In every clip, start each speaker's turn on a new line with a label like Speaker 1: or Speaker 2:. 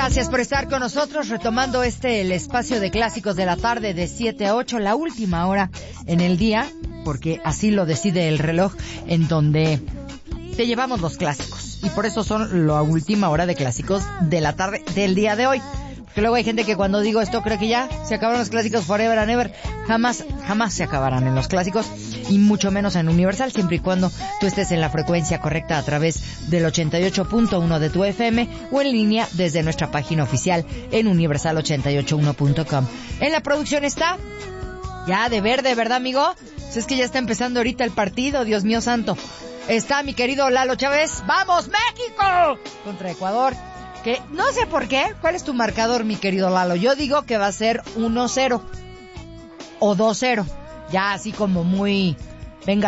Speaker 1: Gracias por estar con nosotros, retomando el espacio de clásicos de la tarde de 7 a 8, la última hora en el día, porque así lo decide el reloj, en donde te llevamos los clásicos. Y por eso son la última hora de clásicos de la tarde del día de hoy. Porque luego hay gente que cuando digo esto cree que ya se acabaron los clásicos forever and ever. Jamás se acabarán en los clásicos, y mucho menos en Universal, siempre y cuando tú estés en la frecuencia correcta a través del 88.1 de tu FM o en línea desde nuestra página oficial en universal881.com. En la producción está ya de verde, ¿verdad, amigo? Pues es que ya está empezando ahorita el partido, Dios mío santo. Está mi querido Lalo Chávez. ¡Vamos, México! Contra Ecuador. Que no sé por qué. ¿Cuál es tu marcador, mi querido Lalo? Yo digo que va a ser 1-0 o 2-0. Ya así como muy... Venga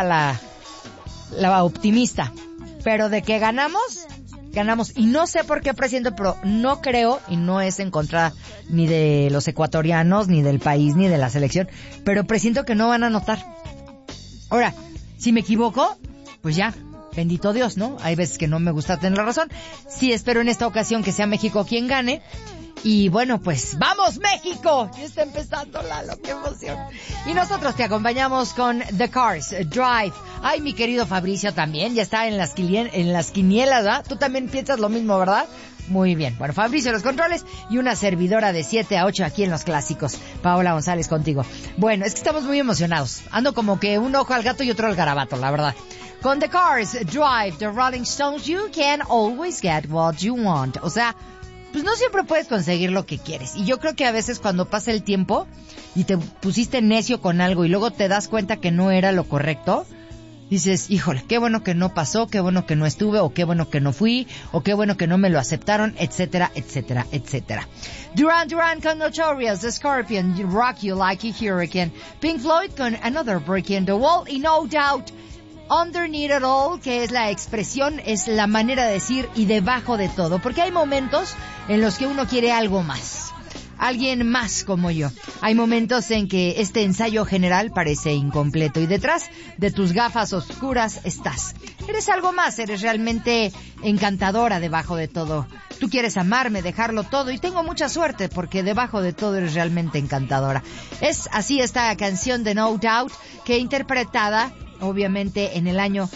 Speaker 1: la optimista. Pero de que ganamos. Y no sé por qué presiento, pero no creo, y no es en contra ni de los ecuatorianos, ni del país, ni de la selección, pero presiento que no van a anotar. Ahora, si me equivoco, pues ya... Bendito Dios, ¿no? Hay veces que no me gusta tener la razón. Sí, espero en esta ocasión que sea México quien gane. Y bueno, pues, ¡vamos, México! Ya está empezando, Lalo, qué emoción. Y nosotros te acompañamos con The Cars, Drive. Ay, mi querido Fabricio también, ya está en las quinielas, ¿verdad? Tú también piensas lo mismo, ¿verdad? Muy bien. Bueno, Fabricio los controles y una servidora de 7 a 8 aquí en los clásicos. Paola González contigo. Bueno, es que estamos muy emocionados. Ando como que un ojo al gato y otro al garabato, la verdad. Con The Cars, Drive, The Rolling Stones, you can always get what you want. O sea, pues no siempre puedes conseguir lo que quieres. Y yo creo que a veces cuando pasa el tiempo y te pusiste necio con algo y luego te das cuenta que no era lo correcto, dices, híjole, qué bueno que no pasó, qué bueno que no estuve, o qué bueno que no fui, o qué bueno que no me lo aceptaron, etcétera, etcétera, etcétera. Duran Duran con Notorious, The Scorpion, Rock You Like a Hurricane, Pink Floyd con Another Brick in the Wall, y No Doubt, Underneath It All, que es la expresión, es la manera de decir y debajo de todo, porque hay momentos en los que uno quiere algo más. Alguien más como yo. Hay momentos en que este ensayo general parece incompleto y detrás de tus gafas oscuras estás. Eres algo más, eres realmente encantadora debajo de todo. Tú quieres amarme, dejarlo todo, y tengo mucha suerte porque debajo de todo eres realmente encantadora. Es así esta canción de No Doubt, que interpretada obviamente en el año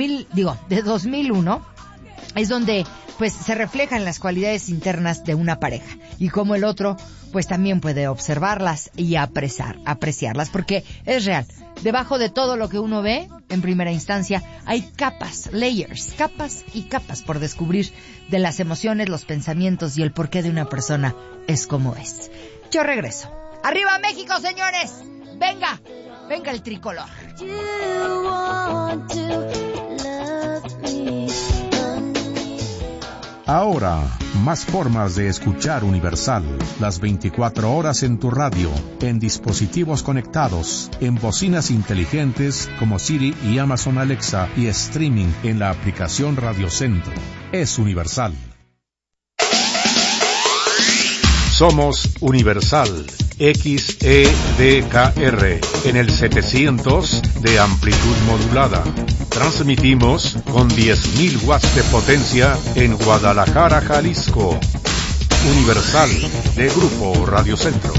Speaker 1: de 2001, es donde pues se reflejan las cualidades internas de una pareja y cómo el otro pues también puede observarlas y apreciarlas, porque es real. Debajo de todo lo que uno ve en primera instancia hay capas, layers, capas y capas por descubrir de las emociones, los pensamientos y el porqué de una persona es como es. Yo regreso. ¡Arriba México, señores! ¡Venga! ¡Venga el tricolor!
Speaker 2: Ahora, más formas de escuchar Universal. Las 24 horas en tu radio, en dispositivos conectados, en bocinas inteligentes como Siri y Amazon Alexa, y streaming en la aplicación Radio Centro. Es Universal. Somos Universal XEDKR en el 700 de amplitud modulada. Transmitimos con 10.000 watts de potencia en Guadalajara, Jalisco. Universal de Grupo Radio Centro.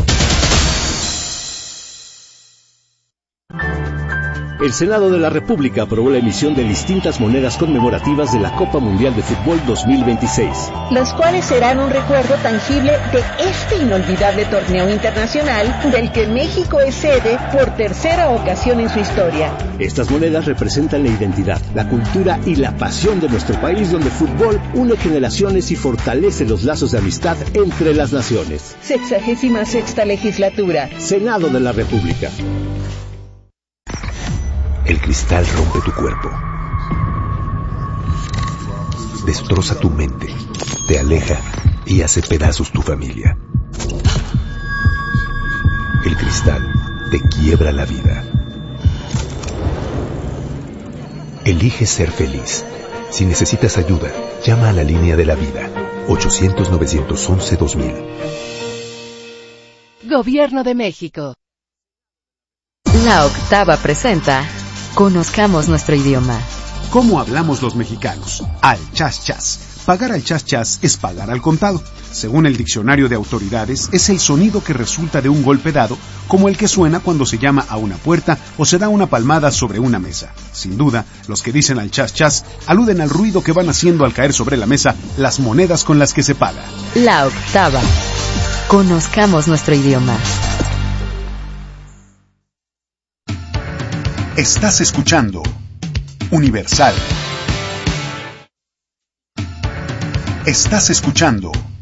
Speaker 3: El Senado de la República aprobó la emisión de distintas monedas conmemorativas de la Copa Mundial de Fútbol 2026.
Speaker 4: Las cuales serán un recuerdo tangible de este inolvidable torneo internacional del que México es sede por tercera ocasión en su historia.
Speaker 3: Estas monedas representan la identidad, la cultura y la pasión de nuestro país, donde el fútbol une generaciones y fortalece los lazos de amistad entre las naciones.
Speaker 4: 66ª legislatura.
Speaker 3: Senado de la República.
Speaker 5: El cristal rompe tu cuerpo, destroza tu mente, te aleja y hace pedazos tu familia. El cristal te quiebra la vida. Elige ser feliz. Si necesitas ayuda, llama a la línea de la vida, 800-911-2000.
Speaker 6: Gobierno de México.
Speaker 7: La Octava presenta Conozcamos nuestro idioma.
Speaker 8: ¿Cómo hablamos los mexicanos? Al chas chas.
Speaker 6: Pagar al chas-chas es pagar al contado. Según el diccionario de autoridades, es el sonido que resulta de un golpe dado, como el que suena cuando se llama a una puerta o se da una palmada sobre una mesa. Sin duda, los que dicen al chas-chas aluden al ruido que van haciendo al caer sobre la mesa las monedas con las que se paga.
Speaker 7: La octava. Conozcamos nuestro idioma.
Speaker 6: Estás escuchando Universal. Estás escuchando